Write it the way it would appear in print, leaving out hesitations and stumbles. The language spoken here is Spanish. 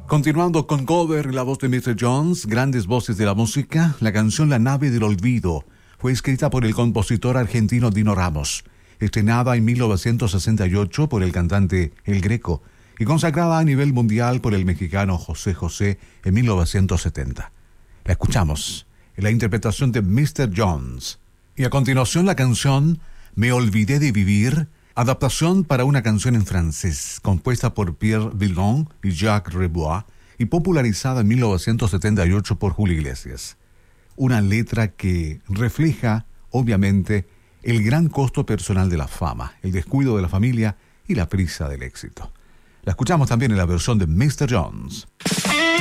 Continuando con cover, la voz de Mr. Jones, grandes voces de la música, la canción La nave del olvido fue escrita por el compositor argentino Dino Ramos, estrenada en 1968 por el cantante El Greco y consagrada a nivel mundial por el mexicano José José en 1970. La escuchamos en la interpretación de Mr. Jones. Y a continuación la canción Me olvidé de vivir, adaptación para una canción en francés, compuesta por Pierre Villon y Jacques Rebois y popularizada en 1978 por Julio Iglesias. Una letra que refleja, obviamente, el gran costo personal de la fama, el descuido de la familia y la prisa del éxito. La escuchamos también en la versión de Mr. Jones.